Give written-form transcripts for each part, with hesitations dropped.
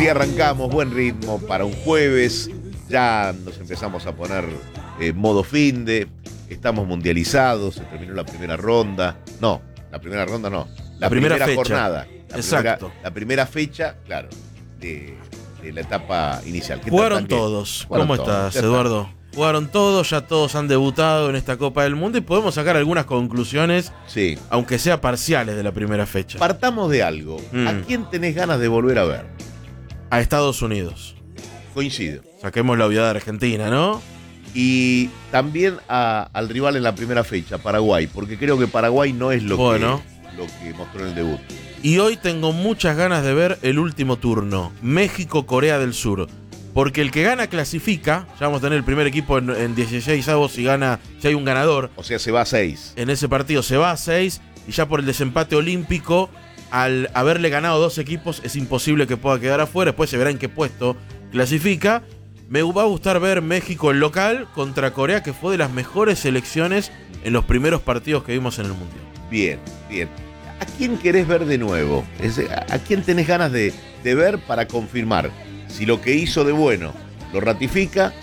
Así arrancamos, buen ritmo para un jueves. Ya nos empezamos a poner modo finde. Estamos mundializados. Se terminó la primera ronda. No, la primera ronda no. La primera fecha. Jornada. Exacto. La primera fecha, claro, de la etapa inicial. Jugaron todos. ¿Cómo estás, Eduardo? Jugaron todos, ya todos han debutado en esta Copa del Mundo y podemos sacar algunas conclusiones, sí, aunque sea parciales, de la primera fecha. Partamos de algo. ¿A quién tenés ganas de volver a ver? A Estados Unidos. Coincido. Saquemos la obviedad de Argentina, ¿no? Y también al rival en la primera fecha, Paraguay, porque creo que Paraguay no es lo que mostró en el debut. Y hoy tengo muchas ganas de ver el último turno, México-Corea del Sur. Porque el que gana clasifica, ya vamos a tener el primer equipo en 16avos si hay un ganador. O sea, se va a 6. En ese partido se va a 6 y ya por el desempate olímpico, al haberle ganado 2 equipos, es imposible que pueda quedar afuera. Después se verá en qué puesto clasifica. Me va a gustar ver México el local contra Corea, que fue de las mejores selecciones en los primeros partidos que vimos en el Mundial. Bien, bien. ¿A quién querés ver de nuevo? ¿A quién tenés ganas de ver para confirmar si lo que hizo de bueno lo ratifica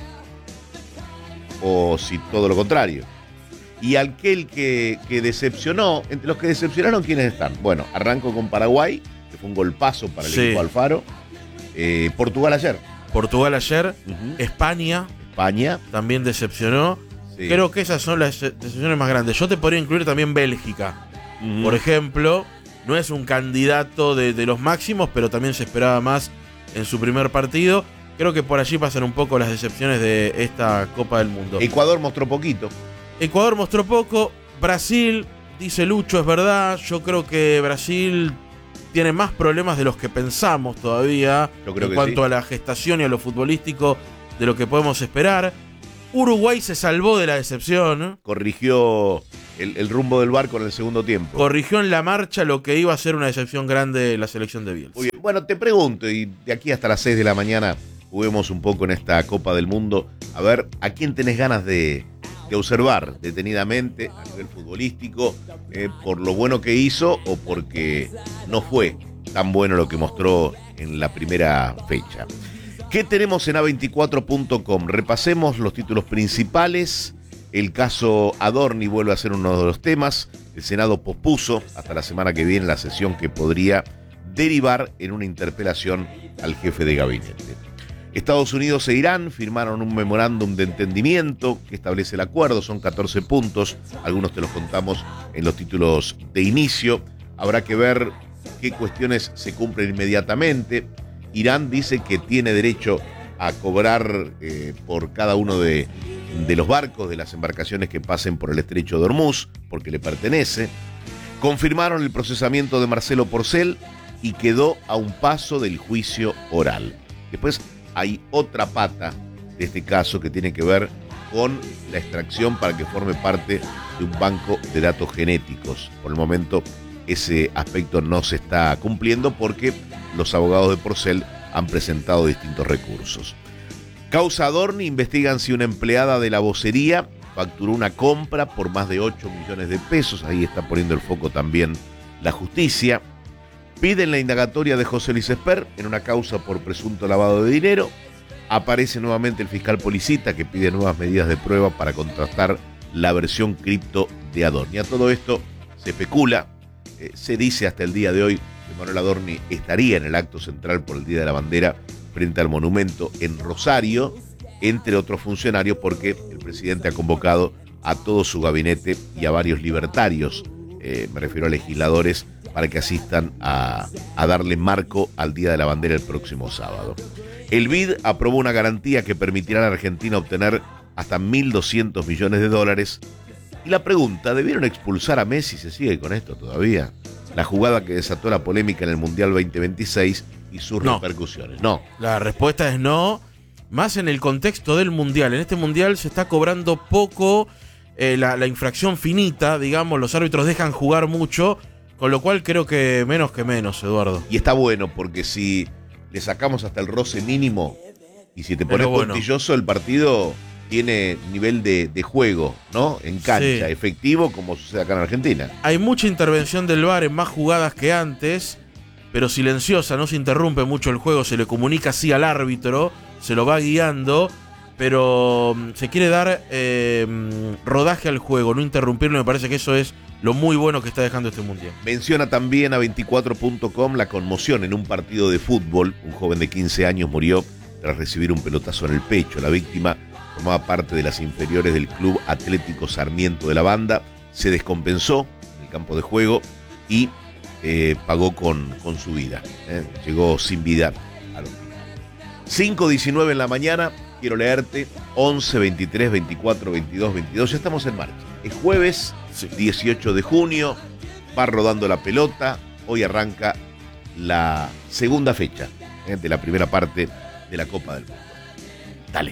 o si todo lo contrario? Y aquel que decepcionó, entre los que decepcionaron, ¿quiénes están? Bueno, arranco con Paraguay, que fue un golpazo para el equipo Alfaro. Portugal ayer. España también decepcionó. Sí. Creo que esas son las decepciones más grandes. Yo te podría incluir también Bélgica. Por ejemplo, no es un candidato de los máximos, pero también se esperaba más en su primer partido. Creo que por allí pasan un poco las decepciones de esta Copa del Mundo. Ecuador mostró poco. Brasil, dice Lucho, es verdad. Yo creo que Brasil tiene más problemas de los que pensamos todavía en cuanto a la gestación y a lo futbolístico de lo que podemos esperar. Uruguay se salvó de la decepción. Corrigió el rumbo del barco en el segundo tiempo. Corrigió en la marcha lo que iba a ser una decepción grande la selección de Bielsa. Muy bien. Bueno, te pregunto, y de aquí hasta las 6 de la mañana juguemos un poco en esta Copa del Mundo. A ver, ¿a quién tenés ganas de observar detenidamente a nivel futbolístico? ¿Por lo bueno que hizo o porque no fue tan bueno lo que mostró en la primera fecha? ¿Qué tenemos en A24.com? Repasemos los títulos principales. El caso Adorni vuelve a ser uno de los temas. El Senado pospuso hasta la semana que viene la sesión que podría derivar en una interpelación al jefe de gabinete. Estados Unidos e Irán firmaron un memorándum de entendimiento que establece el acuerdo. Son 14 puntos. Algunos te los contamos en los títulos de inicio. Habrá que ver qué cuestiones se cumplen inmediatamente. Irán dice que tiene derecho a cobrar por cada uno de los barcos, de las embarcaciones que pasen por el estrecho de Hormuz, porque le pertenece. Confirmaron el procesamiento de Marcelo Porcel y quedó a un paso del juicio oral. Después hay otra pata de este caso que tiene que ver con la extracción para que forme parte de un banco de datos genéticos. Por el momento ese aspecto no se está cumpliendo porque los abogados de Porcel han presentado distintos recursos. Causa Adorni, investigan si una empleada de la vocería facturó una compra por más de 8 millones de pesos. Ahí está poniendo el foco también la justicia. Piden la indagatoria de José Luis Esper en una causa por presunto lavado de dinero. Aparece nuevamente el fiscal Policita que pide nuevas medidas de prueba para contrastar la versión cripto de Adorni. A todo esto se especula, se dice hasta el día de hoy que Manuel Adorni estaría en el acto central por el Día de la Bandera frente al monumento en Rosario, entre otros funcionarios, porque el presidente ha convocado a todo su gabinete y a varios libertarios, me refiero a legisladores, para que asistan a darle marco al Día de la Bandera el próximo sábado. El BID aprobó una garantía que permitirá a la Argentina obtener hasta $1.200 millones. Y la pregunta, ¿debieron expulsar a Messi? ¿Se sigue con esto todavía? La jugada que desató la polémica en el Mundial 2026 y sus repercusiones. No. La respuesta es no, más en el contexto del Mundial. En este Mundial se está cobrando poco la infracción finita, digamos, los árbitros dejan jugar mucho, con lo cual creo que menos, Eduardo. Y está bueno, porque si le sacamos hasta el roce mínimo y si te pones puntilloso, el partido tiene nivel de juego, ¿no? En cancha, sí, efectivo, como sucede acá en Argentina. Hay mucha intervención del VAR en más jugadas que antes, pero silenciosa, no se interrumpe mucho el juego, se le comunica así al árbitro, se lo va guiando, pero se quiere dar rodaje al juego, no interrumpirlo. Me parece que eso es lo muy bueno que está dejando este mundial. Menciona también a 24.com la conmoción en un partido de fútbol. Un joven de 15 años murió tras recibir un pelotazo en el pecho. La víctima formaba parte de las inferiores del Club Atlético Sarmiento de la Banda. Se descompensó en el campo de juego y pagó con su vida. Llegó sin vida al hospital. 5:19 en la mañana. Quiero leerte 11, 23, 24, 22, 22. Ya estamos en marcha. Es jueves, 18 de junio. Va rodando la pelota. Hoy arranca la segunda fecha de la primera parte de la Copa del Mundo. Dale.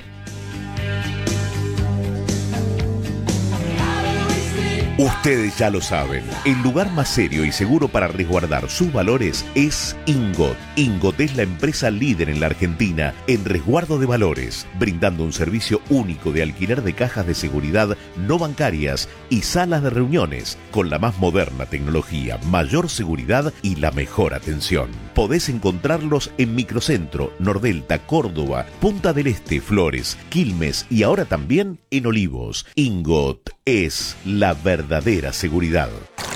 Ustedes ya lo saben, el lugar más serio y seguro para resguardar sus valores es Ingot. Ingot es la empresa líder en la Argentina en resguardo de valores, brindando un servicio único de alquiler de cajas de seguridad no bancarias y salas de reuniones, con la más moderna tecnología, mayor seguridad y la mejor atención. Podés encontrarlos en Microcentro, Nordelta, Córdoba, Punta del Este, Flores, Quilmes y ahora también en Olivos. Ingot es la verdadera seguridad.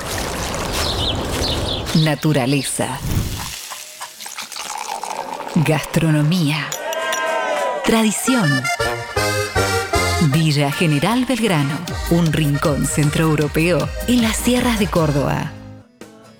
Naturaleza. Gastronomía. Tradición. Villa General Belgrano, un rincón centroeuropeo en las sierras de Córdoba.